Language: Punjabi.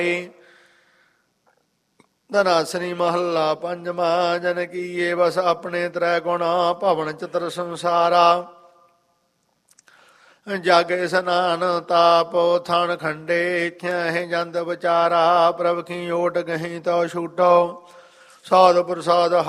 ਧਨਾਸਨੀ ਮਹੱਲਾ ਪੰਜਵਾਂ। ਜਨ ਕੀਏ ਬਸ ਆਪਣੇ ਤ੍ਰੈ ਗੁਣਾ, ਭਵਨ ਚਤੁਰ ਸੰਸਾਰਾ। ਜਗ ਇਸਨਾਨ ਤਾਪ ਥਣ ਖੰਡੇ, ਥਿਆਹਿ ਜੰਤ ਵਿਚਾਰਾ। ਪ੍ਰਭ ਕੀ ਓਟ ਗਹੀ ਤਉ ਛੂਟੋ, ਸਾਧ ਪ੍ਰਸਾਦ